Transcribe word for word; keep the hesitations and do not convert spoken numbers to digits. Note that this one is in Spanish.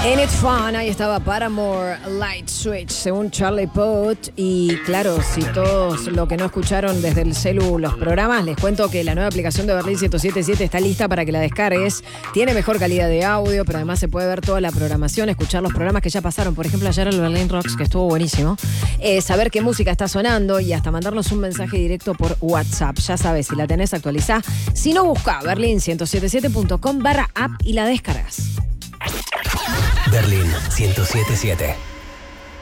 En It's Fun, ahí estaba Paramore, Light Switch, según Charlie Puth. Y claro, si todos lo que no escucharon desde el celu los programas, les cuento que la nueva aplicación de Berlín ciento siete punto siete está lista para que la descargues. Tiene mejor calidad de audio, pero además se puede ver toda la programación, escuchar los programas que ya pasaron. Por ejemplo, ayer el Berlin Rocks, que estuvo buenísimo. Eh, saber qué música está sonando y hasta mandarnos un mensaje directo por WhatsApp. Ya sabes, si la tenés, actualizá. Si no, busca berlin ciento setenta y siete punto com barra app y la descargas. Berlín ciento siete punto siete.